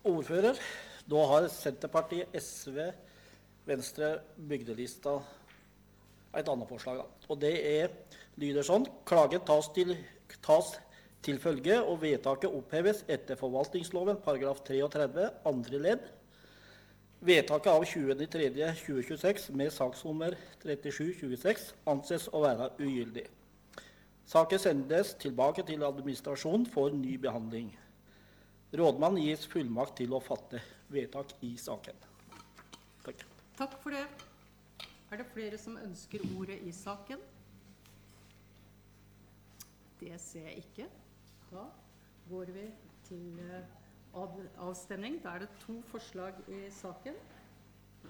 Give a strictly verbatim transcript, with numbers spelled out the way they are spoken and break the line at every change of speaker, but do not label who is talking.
ordfører. Da har Senterpartiet, S V, Venstre, Bygdelista et annet forslag. Da. Og det er, lyder sånn, klagen tas til, tas til følge og vedtaket oppheves etter forvaltningsloven, paragraf treogtredve, andre ledd. Vedtaket av tjuende tredje tjue tjueseks med saksnummer trettisju tjueseks anses å være ugyldig. Saken sendes tilbake til administrasjonen for ny behandling. Rådmann gis fullmakt til å fatte vedtak i saken. Takk.
Takk for det. Er det flere som ønsker ordet i saken? Det ser jeg ikke. Da går vi til av, avstemning. Da er det to forslag i saken.